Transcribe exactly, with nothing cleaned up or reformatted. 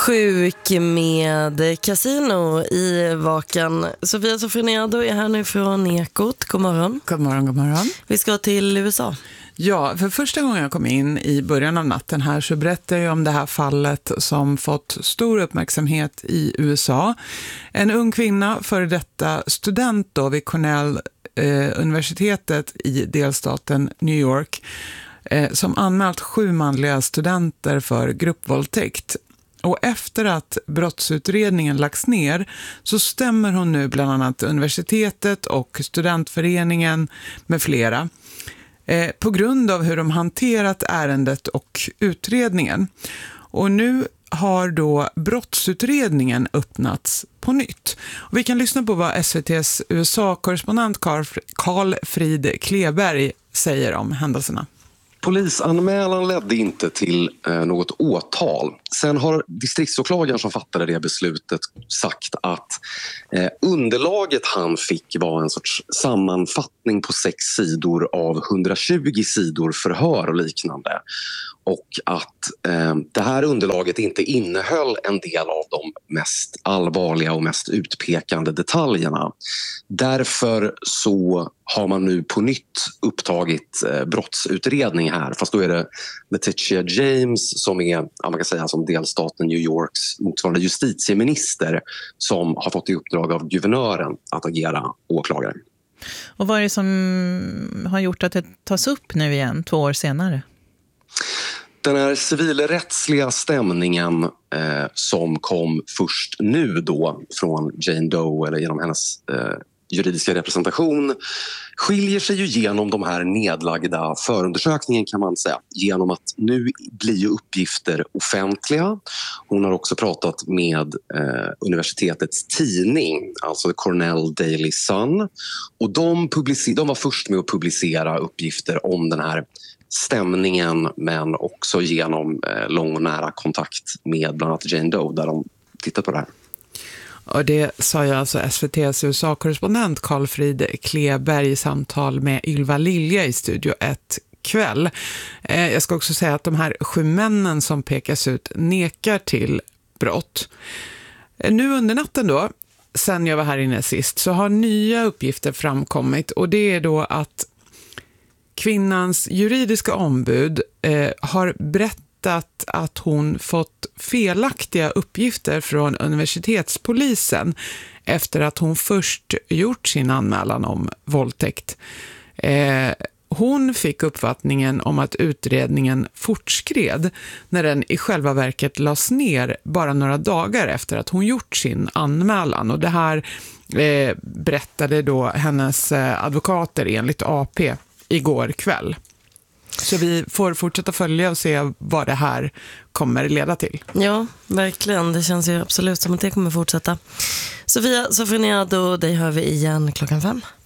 sjuk med kasino i vakan. Sofia Sofroniado är här nu från Ekot. God morgon. God morgon, god morgon. Vi ska till U S A. Ja, för första gången jag kom in i början av natten här så berättade jag om det här fallet som fått stor uppmärksamhet i U S A. En ung kvinna, för detta student då vid Cornell eh, universitetet i delstaten New York, eh, som anmält sju manliga studenter för gruppvåldtäkt. Och efter att brottsutredningen lagts ner så stämmer hon nu bland annat universitetet och studentföreningen med flera eh, på grund av hur de hanterat ärendet och utredningen. Och nu har då brottsutredningen öppnats på nytt. Och vi kan lyssna på vad S V T:s U S A-korrespondent Carl Frid Kleberg säger om händelserna. Polisanmälan ledde inte till eh, något åtal. Sen har distriktsåklagaren som fattade det beslutet sagt att eh, underlaget han fick var en sorts sammanfattning på sex sidor av hundratjugo sidor förhör och liknande. Och att eh, det här underlaget inte innehöll en del av de mest allvarliga och mest utpekande detaljerna. Därför så har man nu på nytt upptagit eh, brottsutredning här. Fast då är det Letitia James som är, man kan säga, som delstaten New Yorks motsvarande justitieminister som har fått i uppdrag av guvernören att agera åklagare. Och vad är det som har gjort att det tas upp nu igen, två år senare? Den här civilrättsliga stämningen eh, som kom först nu då från Jane Doe eller genom hennes eh, juridiska representation skiljer sig ju genom de här nedlagda förundersökningen, kan man säga, genom att nu blir ju uppgifter offentliga. Hon har också pratat med eh, universitetets tidning, alltså The Cornell Daily Sun, och de, publicer- de var först med att publicera uppgifter om den här stämningen, men också genom eh, lång och nära kontakt med bland annat Jane Doe där de tittar på det här. Och det sa ju alltså S V T:s U S A-korrespondent Carl Frid Kleberg i samtal med Ylva Lilja i Studio ett kväll. Eh, jag ska också säga att de här sju männen som pekas ut nekar till brott. Eh, nu under natten då, sen jag var här inne sist, så har nya uppgifter framkommit, och det är då att kvinnans juridiska ombud eh, har berättat att hon fått felaktiga uppgifter från universitetspolisen efter att hon först gjort sin anmälan om våldtäkt. Eh, hon fick uppfattningen om att utredningen fortskred när den i själva verket lades ner bara några dagar efter att hon gjort sin anmälan. Och det här eh, berättade då hennes eh, advokater enligt A P igår kväll. Så vi får fortsätta följa och se vad det här kommer leda till. Ja, verkligen. Det känns ju absolut som att det kommer fortsätta. Sofia Sofroniado, dig hör vi igen klockan fem.